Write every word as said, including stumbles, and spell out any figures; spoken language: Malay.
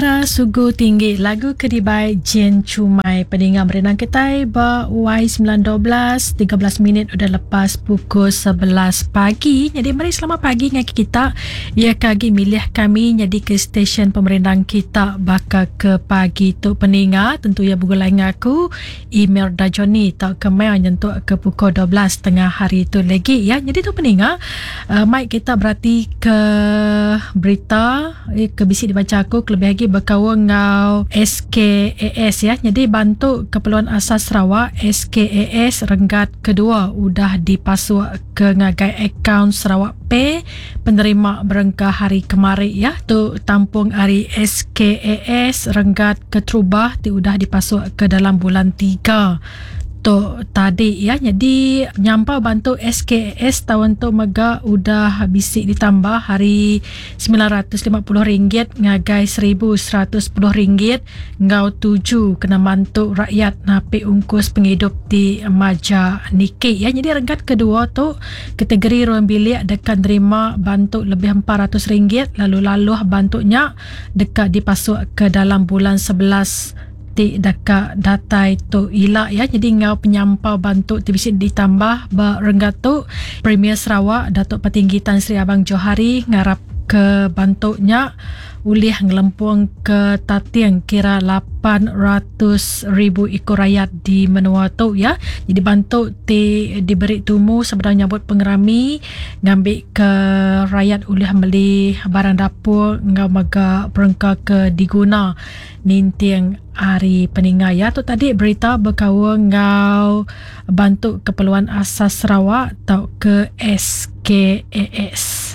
Sugu Tinggi, lagu Kedibai Jen Cumai, pendengar berenang ketai ba Y sembilan dua belas, tiga belas minit udah lepas pukul sebelas pagi. Jadi mari selamat pagi dengan kita. Ya kagi milih kami jadi ke stesen pemerintah kita bakal ke pagi tu pendengar. Tentu ya buku lain aku email Dajoni tak ke mail nyentuh ke pukul dua belas tengah hari tu lagi ya. Jadi tu pendengar, uh, mic kita berarti ke berita eh, ke bisi dibaca aku kelebih lagi berkawan ngau S K A S ya. Jadi bantu keperluan asas Sarawak S K A S renggat kedua udah dipasuk ke ngagai akaun Sarawak Pay penerima berengkah hari kemarin ya. Tu tampung hari S K A S renggat keterubah tu udah dipasuk ke dalam bulan tiga tu tadi ya. Jadi nyampau bantu S K A S tahun tu mega udah bisik ditambah hari sembilan ratus lima puluh ringgit ngagai seribu seratus sepuluh ringgit ngau tuju kena bantu rakyat napi ungkus penghidup di Maja Niki ya. Jadi renggat kedua tu kategori ruang bilik dekat terima bantu lebih empat ratus ringgit, lalu-lalu bantunya dekat dipasuk ke dalam bulan sebelas ti dekat datai tu ilak ya. Jadi ngau penyampau bantu ti bisik ditambah berenggat tu Premier Sarawak Datuk Petinggi Tan Sri Abang Johari ngarap ke bantunya ulih ngelempung ke tatiang kira lapan ratus ribu ekor rakyat di menua tu ya. Jadi bantu ti diberi tumu sebenarnya nyambut pengerami ngambil ke rakyat ulih beli barang dapur ngau maga perengka ke diguna nintiang hari peningai ya. Tu tadi berita berkawan ngau bantu keperluan asas Sarawak atau ke S K A S.